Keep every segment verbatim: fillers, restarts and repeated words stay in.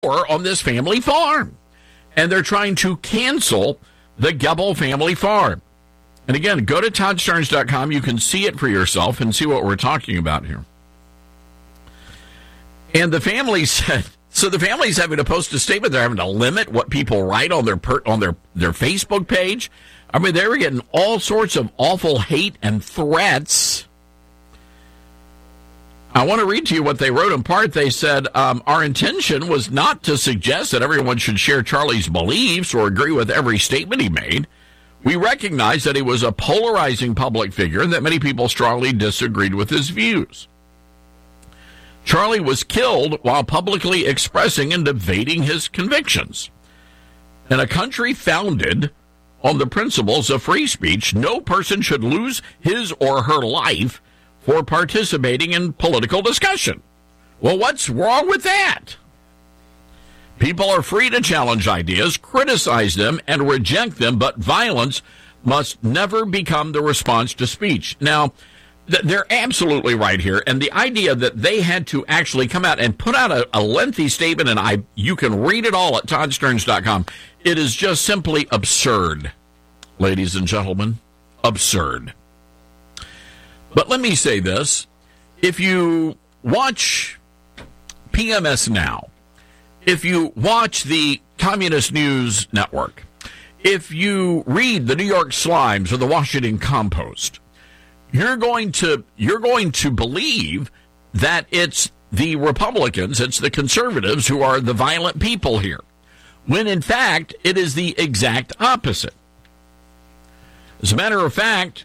on this family farm. And they're trying to cancel the Gebel family farm. And again, go to Todd Starnes dot com. You can see it for yourself and see what we're talking about here. And the family said, so the family's having to post a statement. They're having to limit what people write on their per, on their, their Facebook page. I mean, they were getting all sorts of awful hate and threats. I want to read to you what they wrote. In part, they said, um, our intention was not to suggest that everyone should share Charlie's beliefs or agree with every statement he made. We recognize that he was a polarizing public figure and that many people strongly disagreed with his views. Charlie was killed while publicly expressing and debating his convictions. In a country founded on the principles of free speech, no person should lose his or her life for participating in political discussion. Well, what's wrong with that? People are free to challenge ideas, criticize them, and reject them, but violence must never become the response to speech. Now, th- they're absolutely right here, and the idea that they had to actually come out and put out a, a lengthy statement, and I you can read it all at Todd Starnes dot com, it is just simply absurd, ladies and gentlemen, absurd. But let me say this. If you watch P M S Now, if you watch the Communist News Network, if you read the New York Slimes or the Washington Compost, you're going to you're going to believe that it's the Republicans, it's the conservatives who are the violent people here, when in fact it is the exact opposite. As a matter of fact,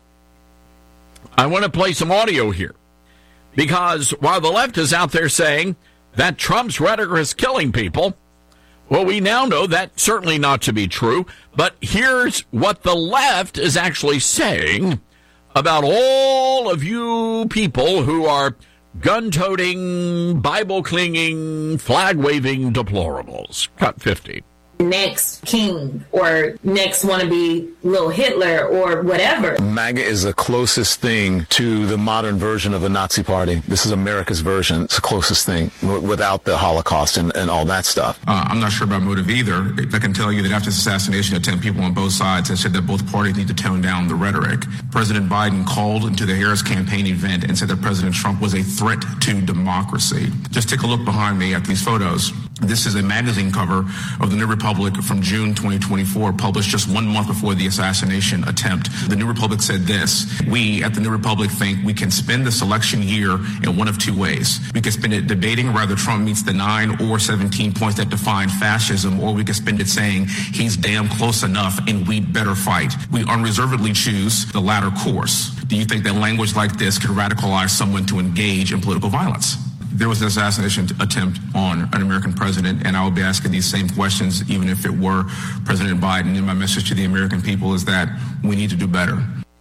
I want to play some audio here, because while the left is out there saying that Trump's rhetoric is killing people, well, we now know that's certainly not to be true, but here's what the left is actually saying about all of you people who are gun-toting, Bible-clinging, flag-waving deplorables. Cut fifty. Next king or next wannabe little Hitler or whatever. MAGA is the closest thing to the modern version of the Nazi Party. This is America's version. It's the closest thing w- without the Holocaust and, and all that stuff. Uh, I'm not sure about motive either. I can tell you that after this assassination attempt, people on both sides have said that both parties need to tone down the rhetoric. President Biden called into the Harris campaign event and said that President Trump was a threat to democracy. Just take a look behind me at these photos. This is a magazine cover of the New Republic from June twenty twenty-four, published just one month before the assassination attempt. The New Republic said this: we at the New Republic think we can spend this election year in one of two ways. We can spend it debating whether Trump meets the nine or seventeen points that define fascism, or we can spend it saying he's damn close enough and we'd better fight. We unreservedly choose the latter course. Do you think that language like this could radicalize someone to engage in political violence? There was an assassination attempt on an American president, and I will be asking these same questions even if it were President Biden. And my message to the American people is that we need to do better.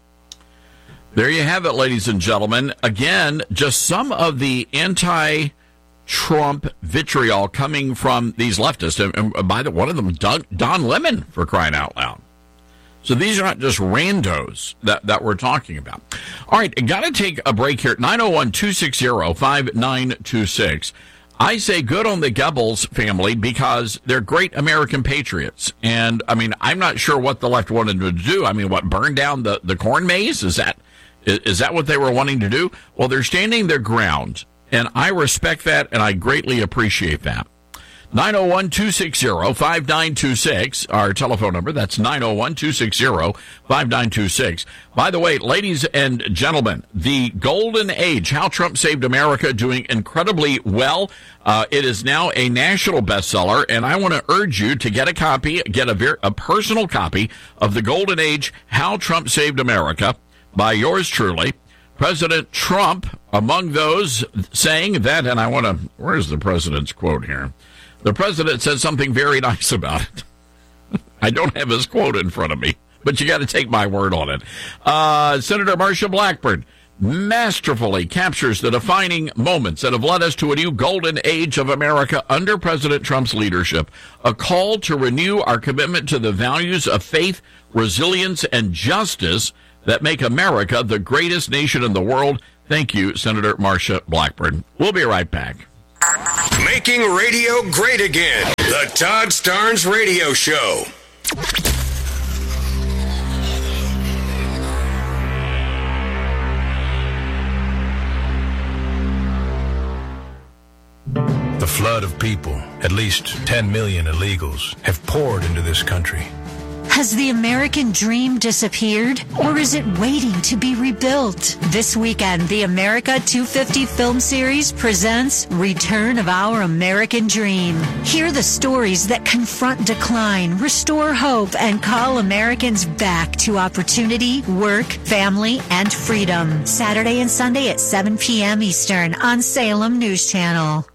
There you have it, ladies and gentlemen. Again, just some of the anti-Trump vitriol coming from these leftists. And by the one of them, Don Lemon, for crying out loud. So these are not just randos that, that we're talking about. All right, got to take a break here. nine oh one, two six zero, five nine two six. I say good on the Goebbels family because they're great American patriots. And, I mean, I'm not sure what the left wanted to do. I mean, what, burn down the, the corn maze? Is that is that what they were wanting to do? Well, they're standing their ground, and I respect that, and I greatly appreciate that. nine oh one, two six zero, five nine two six, our telephone number. That's nine oh one, two six zero, five nine two six. By the way, ladies and gentlemen, the Golden Age, How Trump Saved America, doing incredibly well. Uh, it is now a national bestseller, and I want to urge you to get a copy, get a, ver- a personal copy of the Golden Age, How Trump Saved America, by yours truly. President Trump, among those saying that, and I want to, where's the president's quote here? The president said something very nice about it. I don't have his quote in front of me, but you got to take my word on it. Uh, Senator Marsha Blackburn masterfully captures the defining moments that have led us to a new golden age of America under President Trump's leadership, a call to renew our commitment to the values of faith, resilience, and justice that make America the greatest nation in the world. Thank you, Senator Marsha Blackburn. We'll be right back. Make Making radio great again. The Todd Starnes Radio Show. The flood of people, at least ten million illegals, have poured into this country. Has the American dream disappeared, or is it waiting to be rebuilt? This weekend, the America two fifty film series presents Return of Our American Dream. Hear the stories that confront decline, restore hope, and call Americans back to opportunity, work, family, and freedom. Saturday and Sunday at seven p.m. Eastern on Salem News Channel.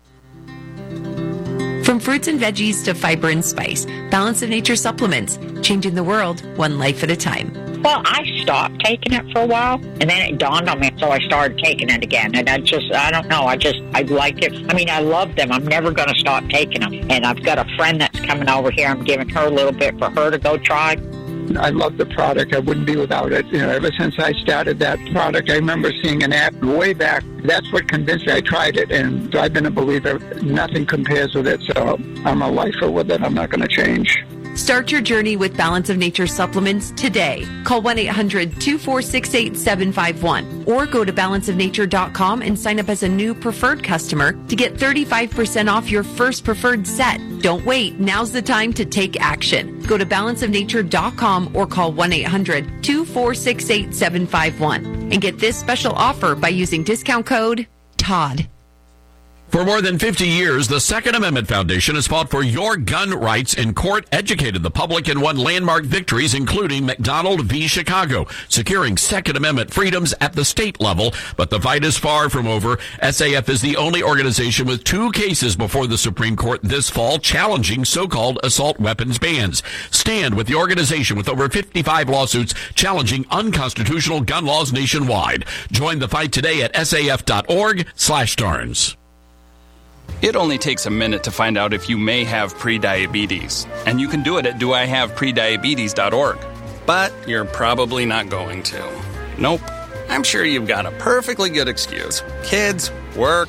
From fruits and veggies to fiber and spice, Balance of Nature supplements, changing the world one life at a time. Well, I stopped taking it for a while, and then it dawned on me, so I started taking it again. And I just, I don't know, I just, I like it. I mean, I love them. I'm never going to stop taking them. And I've got a friend that's coming over here. I'm giving her a little bit for her to go try. I love the product. I wouldn't be without it. You know, ever since I started that product, I remember seeing an ad way back. That's what convinced me. I tried it, and I've been a believer. Nothing compares with it, so I'm a lifer with it. I'm not going to change. Start your journey with Balance of Nature supplements today. Call one eight hundred two four six eight seven five one or go to balance of nature dot com and sign up as a new preferred customer to get thirty-five percent off your first preferred set. Don't wait. Now's the time to take action. Go to balance of nature dot com or call one eight hundred two four six eight seven five one and get this special offer by using discount code Todd. For more than fifty years, the Second Amendment Foundation has fought for your gun rights in court, educated the public, and won landmark victories, including McDonald v. Chicago, securing Second Amendment freedoms at the state level. But the fight is far from over. S A F is the only organization with two cases before the Supreme Court this fall challenging so-called assault weapons bans. Stand with the organization with over fifty-five lawsuits challenging unconstitutional gun laws nationwide. Join the fight today at saf.org slash Starnes. It only takes a minute to find out if you may have prediabetes, and you can do it at do I have prediabetes dot org. But you're probably not going to. Nope. I'm sure you've got a perfectly good excuse. Kids, work.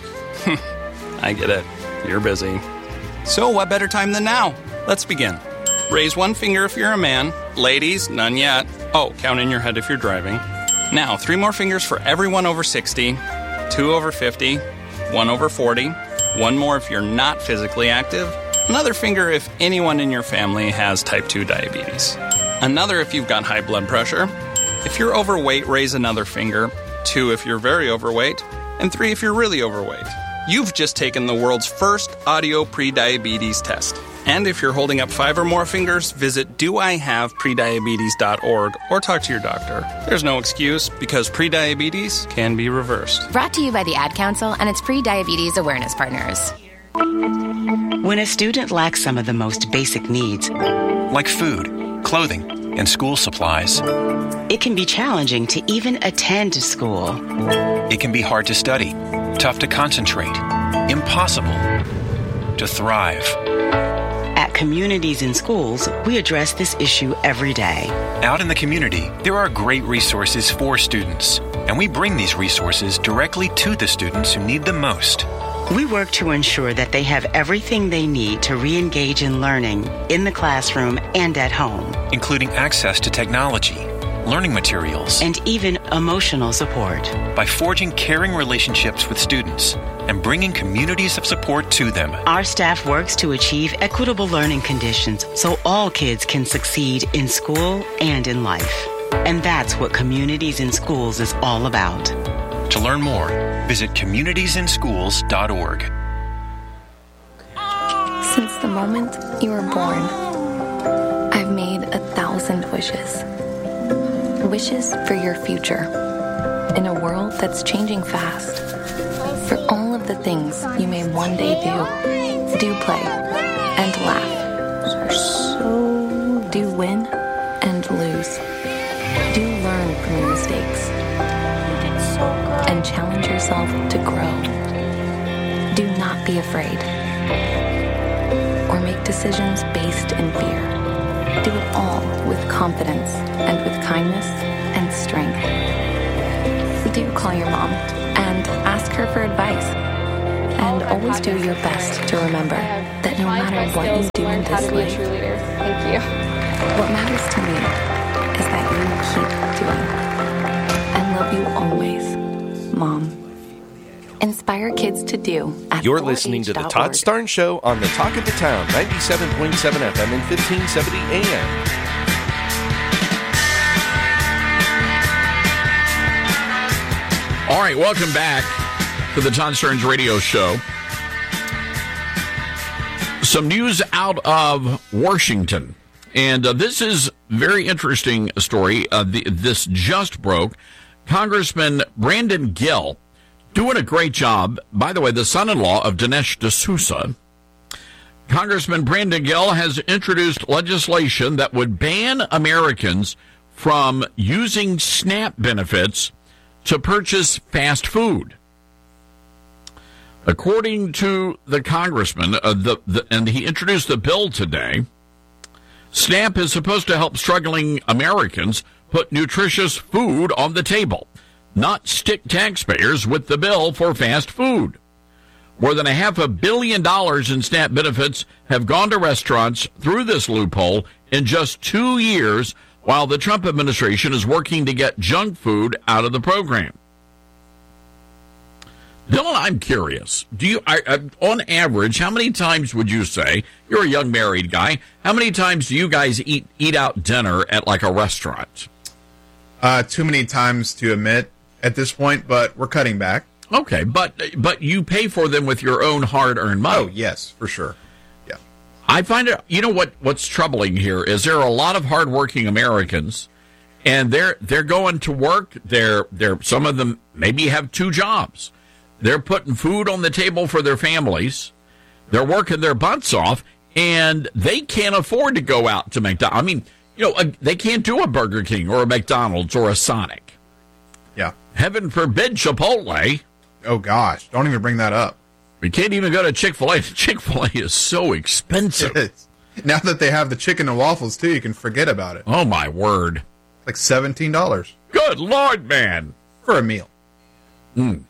I get it. You're busy. So what better time than now? Let's begin. Raise one finger if you're a man. Ladies, none yet. Oh, count in your head if you're driving. Now, three more fingers for everyone over sixty, two over fifty, one over forty, one more if you're not physically active, another finger if anyone in your family has type two diabetes, another if you've got high blood pressure. If you're overweight, raise another finger, two if you're very overweight, and three if you're really overweight. You've just taken the world's first audio prediabetes test. And if you're holding up five or more fingers, visit do I have prediabetes dot org or talk to your doctor. There's no excuse because prediabetes can be reversed. Brought to you by the Ad Council and its pre-diabetes awareness partners. When a student lacks some of the most basic needs, like food, clothing, and school supplies, it can be challenging to even attend school. It can be hard to study, tough to concentrate, impossible to thrive. At Communities in Schools, we address this issue every day. Out in the community, there are great resources for students, and we bring these resources directly to the students who need them most. We work to ensure that they have everything they need to re-engage in learning in the classroom and at home, including access to technology, learning materials, and even emotional support. By forging caring relationships with students and bringing communities of support to them, our staff works to achieve equitable learning conditions so all kids can succeed in school and in life. And that's what Communities in Schools is all about. To learn more, visit communities in schools dot org. Since the moment you were born, I've made a thousand wishes. Wishes for your future, in a world that's changing fast. For all of the things you may one day do, do play and laugh. So do win and lose. Do learn from your mistakes and challenge yourself to grow. Do not be afraid or make decisions based in fear. Do it all with confidence and with kindness and strength. Do call your mom and ask her for advice And always do your best to remember that no matter what you do in this life, thank you. What matters to me is that you keep doing. And love you always, Mom. Inspire kids to do at You're listening to the Todd Starnes Show on the Talk of the Town, ninety-seven point seven F M and fifteen seventy A M. All right, welcome back to the Todd Starnes Radio Show. Some news out of Washington. And uh, this is very interesting story. Uh, the, this just broke. Congressman Brandon Gill doing a great job. By the way, the son-in-law of Dinesh D'Souza. Congressman Brandon Gill has introduced legislation that would ban Americans from using SNAP benefits to purchase fast food. According to the congressman, uh, the, the, and he introduced the bill today, SNAP is supposed to help struggling Americans put nutritious food on the table, not stick taxpayers with the bill for fast food. More than a half a billion dollars in SNAP benefits have gone to restaurants through this loophole in just two years, while the Trump administration is working to get junk food out of the program. Dylan, I'm curious. Do you, I, I, on average, how many times would you say, you're a young married guy, how many times do you guys eat eat out dinner at like a restaurant? Uh, too many times to admit at this point, but we're cutting back. Okay, but but you pay for them with your own hard-earned money. Oh, yes, for sure. Yeah. I find it, you know what, what's troubling here is there are a lot of hardworking Americans, and they're they're going to work. They're they're some of them maybe have two jobs. They're putting food on the table for their families. They're working their butts off, and they can't afford to go out to McDonald's. I mean, you know, a, they can't do a Burger King or a McDonald's or a Sonic. Yeah. Heaven forbid Chipotle. Oh, gosh. Don't even bring that up. We can't even go to Chick-fil-A. Chick-fil-A is so expensive. It is. Now that they have the chicken and waffles, too, you can forget about it. Oh, my word. Like seventeen dollars. Good Lord, man. For a meal. Mm.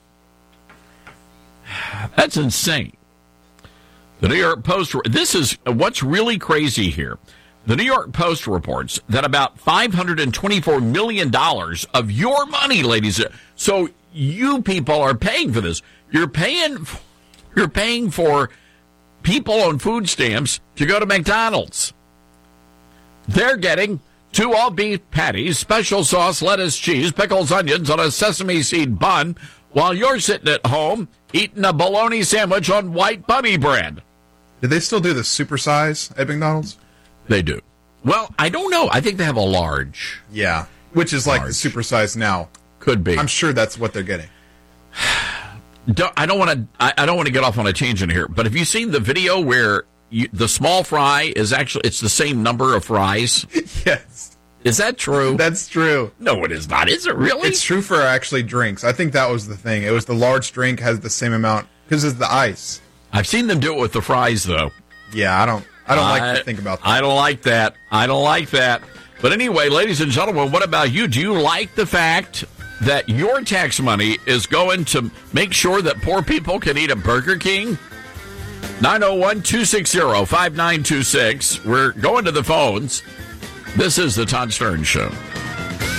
That's insane. The New York Post, this is what's really crazy here. The New York Post reports that about five hundred twenty-four million dollars of your money, ladies, so you people are paying for this. You're paying, you're paying for people on food stamps to go to McDonald's. They're getting two all-beef patties, special sauce, lettuce, cheese, pickles, onions on a sesame seed bun, while you're sitting at home eating a bologna sandwich on white bunny bread. Do they still do the supersize at McDonald's? They do. Well, I don't know. I think they have a large. Yeah, which is like large. The supersize now. Could be. I'm sure that's what they're getting. Don't, I don't want to. I, I don't want to get off on a tangent here. But have you seen the video where you, the small fry is actually it's the same number of fries? Yes. Is that true? That's true. No, it is not. Is it really? It's true for actually drinks. I think that was the thing. It was the large drink has the same amount because it's the ice. I've seen them do it with the fries, though. Yeah, I don't. I don't I, like to think about that. I don't like that. I don't like that. But anyway, ladies and gentlemen, what about you? Do you like the fact that your tax money is going to make sure that poor people can eat a Burger King? nine oh one, two six zero, five nine two six. We're going to the phones. This is the Todd Starnes Show.